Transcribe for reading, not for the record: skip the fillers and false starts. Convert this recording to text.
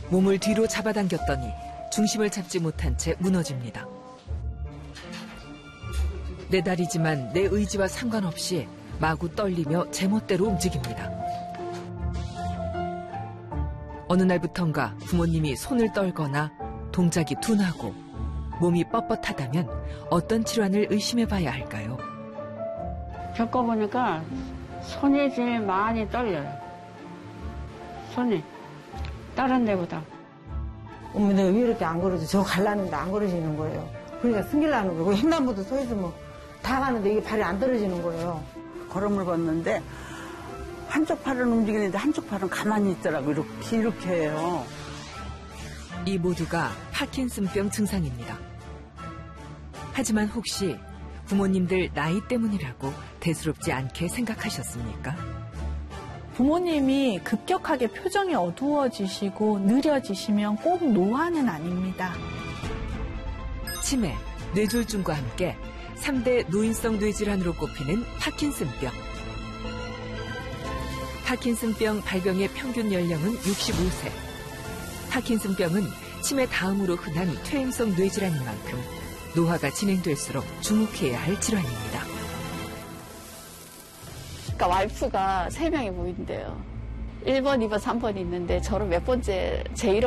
몸을 뒤로 잡아당겼더니 중심을 잡지 못한 채 무너집니다. 내 다리지만 내 의지와 상관없이 마구 떨리며 제멋대로 움직입니다. 어느 날부턴가 부모님이 손을 떨거나 동작이 둔하고 몸이 뻣뻣하다면 어떤 질환을 의심해봐야 할까요? 겪어보니까 손이 제일 많이 떨려요. 손이 다른 데보다. 어머, 내가 왜 이렇게 안 걸어져? 저 갈라는데 안 걸어지는 거예요. 그러니까 승질나는 거예요. 횡단보도 서 있으면 다 가는데 이게 발이 안 떨어지는 거예요. 걸음을 걷는데 한쪽 팔은 움직이는데 한쪽 팔은 가만히 있더라고요. 이렇게 해요. 이 모두가 파킨슨병 증상입니다. 하지만 혹시 부모님들 나이 때문이라고 대수롭지 않게 생각하셨습니까? 부모님이 급격하게 표정이 어두워지시고 느려지시면 꼭 노화는 아닙니다. 치매, 뇌졸중과 함께 3대 노인성 뇌질환으로 꼽히는 파킨슨병. 파킨슨병 발병의 평균 연령은 65세. 파킨슨병은 치매 다음으로 흔한 퇴행성 뇌질환인 만큼 노화가 진행될수록 주목해야 할 질환입니다. 그러니까 와이프가 3명이 보인대요. 1번, 2번, 3번 있는데 저를 몇 번째 제 이름